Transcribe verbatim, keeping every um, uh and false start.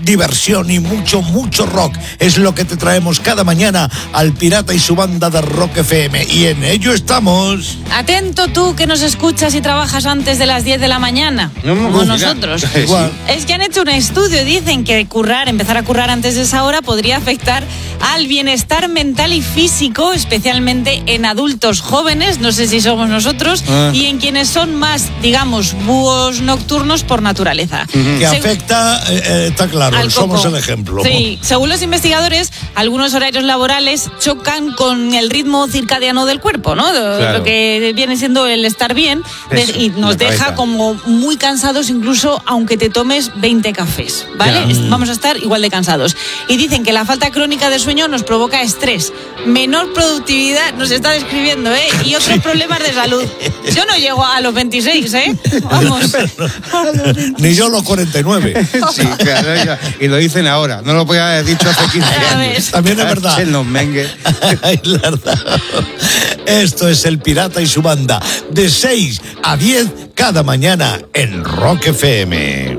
diversión y mucho, mucho rock. Es lo que te traemos cada mañana al Pirata y su banda de Rock F M. Y en ello estamos. Atento tú que nos escuchas y trabajas antes de las diez de la mañana, No, no, como mira. nosotros. Sí. Es que han hecho un estudio y dicen que currar, empezar a currar antes de esa hora podría afectar al bienestar mental y físico, especialmente en adultos jóvenes, no sé si somos nosotros, Ah. y en quienes son más, digamos, búhos nocturnos por naturaleza. Que Seg- afecta, eh, eh, está claro, al somos coco. el ejemplo. Sí, según los investigadores, algunos horarios laborales chocan con el ritmo circadiano del cuerpo, ¿no? Lo, Claro. lo que viene siendo el estar bien, de- Eso, y nos la deja cabeza. como muy cansados, incluso aunque te tomes veinte cafés, ¿vale? Ya. Es- Vamos a estar igual de cansados. Y dicen que la falta crónica de sueño nos provoca estrés, menor productividad, nos está describiendo, ¿eh? Y otros problemas de salud. Yo no llego a los veintiséis, ¿eh? Vamos. Ni yo los cuarenta y nueve. Sí, claro, ya. Y lo dicen ahora, no lo podía haber dicho hace quince Ya años. ves. También es verdad. En los mengues. Ay, la verdad. Esto es el Pirata y su banda, de seis a diez cada mañana en Rock F M.